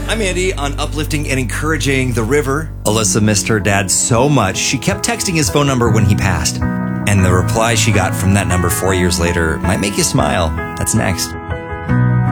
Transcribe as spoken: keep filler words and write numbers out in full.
I'm Andy on uplifting and encouraging the river. Alyssa missed her dad so much, she kept texting his phone number when he passed. And the reply she got from that number four years later might make you smile. That's next.